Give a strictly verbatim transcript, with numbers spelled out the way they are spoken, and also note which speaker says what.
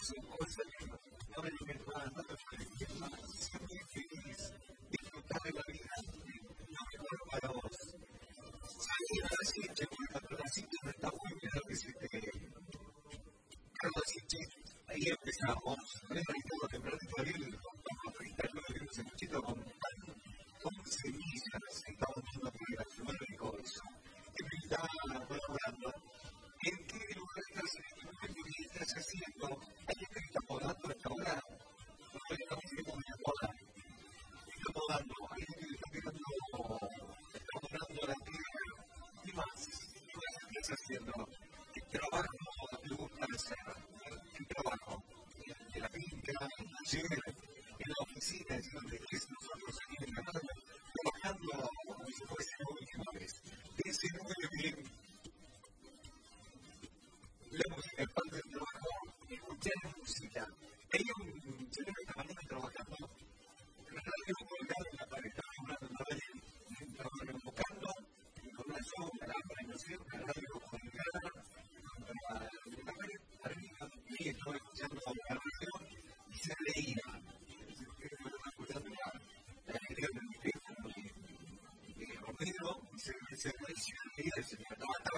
Speaker 1: son cosas que no me lo hermano, no me siempre feliz, disfrutar de la vida, lo mejor para vos. Salir a la cita, porque la cita no está muy bien, que se te... Claro, así que ahí empezamos, organizando temprano para ir a fritar lo que tenemos en el chito con con semillas, estamos viendo que la semana de eso, que me está colaborando. ¿En qué lugar estás en este momento que estás haciendo? Hay gente que está podando hasta ahora. No estamos viendo una poda. Está podando. Hay gente que está pegando, está podando la tierra. ¿Qué más? ¿Qué más estás haciendo? ¿Qué trabajo te gusta hacer? ¿Qué trabajo? En la finca, en el taller, en la oficina, es donde es nosotros aquí en la radio, trabajando como si fuese la última vez. Ese número que la música es parte del trabajo, escuchar música. Hay un señor esta mañana trabajando en la radio colgado en la pared, estaba hablando una vez, estaba enfocando con una sombra, la programación, la radio colgada, en la pared, arriba, y estaba escuchando la radio y se leía. Estaba escuchando la radio del teléfono de Romero, y se leía el señor, estaba